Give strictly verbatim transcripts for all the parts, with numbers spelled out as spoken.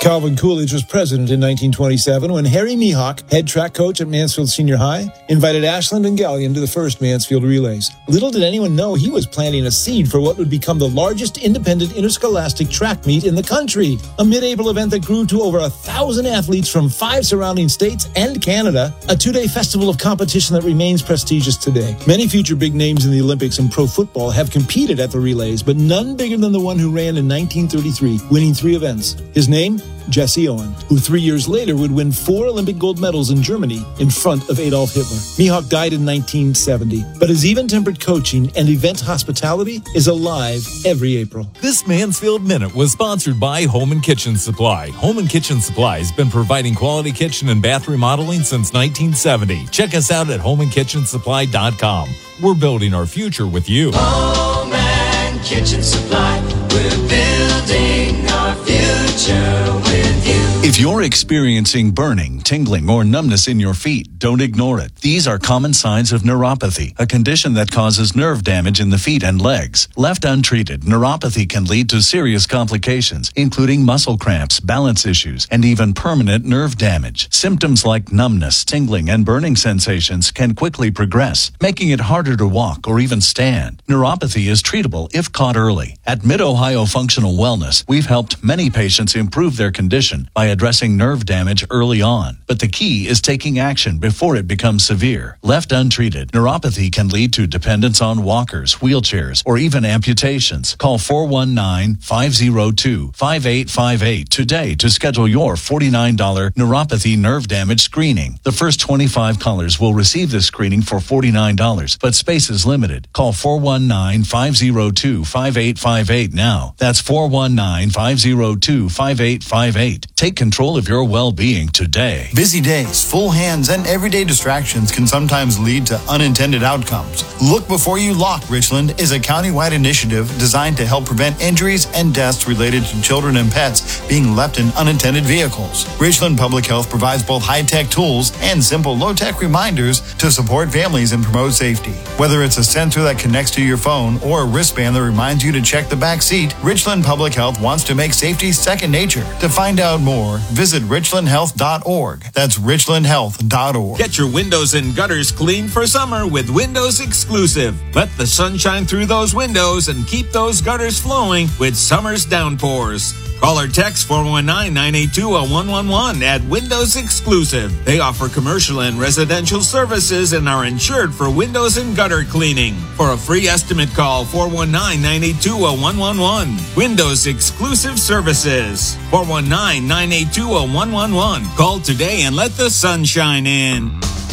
Calvin Coolidge was president in nineteen twenty-seven when Harry Mihawk, head track coach at Mansfield Senior High, invited Ashland and Gallion to the first Mansfield Relays. Little did anyone know he was planting a seed for what would become the largest independent interscholastic track meet in the country, a mid-April event that grew to over a thousand athletes from five surrounding states and Canada, a two-day festival of competition that remains prestigious today. Many future big names in the Olympics and pro football have competed at the Relays, but none bigger than the one who ran in nineteen thirty-three, winning three events. His name? Jesse Owen, who three years later would win four Olympic gold medals in Germany in front of Adolf Hitler. Mihawk died in nineteen seventy, but his even-tempered coaching and event hospitality is alive every April. This Mansfield Minute was sponsored by Home and Kitchen Supply. Home and Kitchen Supply has been providing quality kitchen and bath remodeling since nineteen seventy. Check us out at home and kitchen supply dot com. We're building our future with you. Home and Kitchen Supply. We're building our future with you. If you're experiencing burning, tingling, or numbness in your feet, don't ignore it. These are common signs of neuropathy, a condition that causes nerve damage in the feet and legs. Left untreated, neuropathy can lead to serious complications, including muscle cramps, balance issues, and even permanent nerve damage. Symptoms like numbness, tingling, and burning sensations can quickly progress, making it harder to walk or even stand. Neuropathy is treatable if caught early. At Mid-Ohio Functional Wellness, we've helped many patients improve their condition by addressing nerve damage early on. But the key is taking action before it becomes severe. Left untreated, neuropathy can lead to dependence on walkers, wheelchairs, or even amputations. Call four one nine, five zero two, five eight five eight today to schedule your forty-nine dollars neuropathy nerve damage screening. The first twenty-five callers will receive this screening for forty-nine dollars, but space is limited. Call four one nine, five zero two, five eight five eight now. That's four one nine, five zero two, five eight five eight. Take control of your well-being today. Busy days, full hands, and everyday distractions can sometimes lead to unintended outcomes. Look Before You Lock Richland is a countywide initiative designed to help prevent injuries and deaths related to children and pets being left in unintended vehicles. Richland Public Health provides both high-tech tools and simple low-tech reminders to support families and promote safety. Whether it's a sensor that connects to your phone or a wristband that reminds you to check the back seat, Richland Public Health wants to make safety second nature. To find out more, visit richland health dot org. That's richland health dot org. Get your windows and gutters cleaned for summer with Windows Exclusive. Let the sun shine through those windows and keep those gutters flowing with summer's downpours. Call or text four one nine, nine eight two, one one one at Windows Exclusive. They offer commercial and residential services and are insured for windows and gutter cleaning. For a free estimate, call four one nine, nine eight two, one one one. Windows Exclusive Services. four one nine, nine eight two, one one one. Call today and let the sun shine in.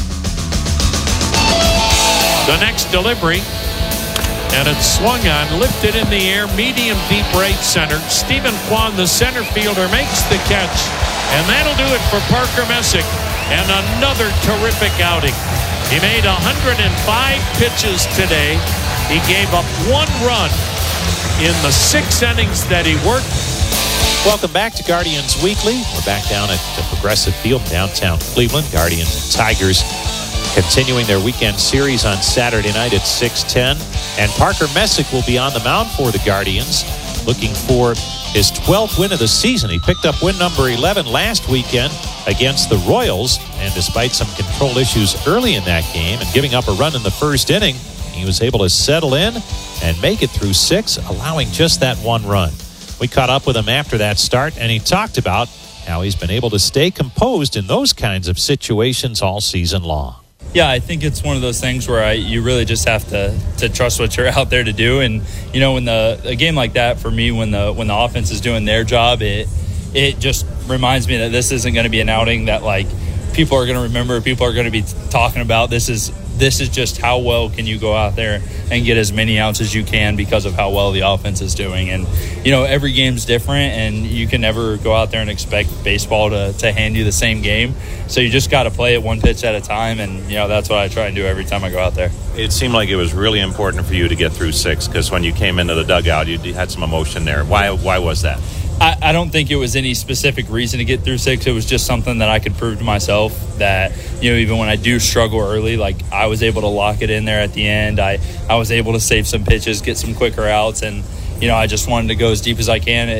The next delivery. And it's swung on, lifted in the air, medium deep right center. Stephen Kwan, the center fielder, makes the catch. And that'll do it for Parker Messick. And another terrific outing. He made one hundred five pitches today. He gave up one run in the six innings that he worked. Welcome back to Guardians Weekly. We're back down at the Progressive Field, downtown Cleveland. Guardians and Tigers continuing their weekend series on Saturday night at six ten. And Parker Messick will be on the mound for the Guardians, looking for his twelfth win of the season. He picked up win number eleven last weekend against the Royals. And despite some control issues early in that game and giving up a run in the first inning, he was able to settle in and make it through six, allowing just that one run. We caught up with him after that start, and he talked about how he's been able to stay composed in those kinds of situations all season long. Yeah, I think it's one of those things where I, you really just have to, to trust what you're out there to do. And, you know, when the a game like that, for me, when the when the offense is doing their job, it it just reminds me that this isn't going to be an outing that, like, people are going to remember, people are going to be talking about. This is this is just how well can you go out there and get as many outs as you can because of how well the offense is doing. And, you know, every game's different, and you can never go out there and expect baseball to, to hand you the same game. So you just got to play it one pitch at a time, and, you know, that's what I try and do every time I go out there. It seemed like it was really important for you to get through six, because when you came into the dugout, you had some emotion there. Why, why was that? I, I don't think it was any specific reason to get through six. It was just something that I could prove to myself that, you know, even when I do struggle early, like, I was able to lock it in there at the end. I, I was able to save some pitches, get some quicker outs, and, you know, I just wanted to go as deep as I can.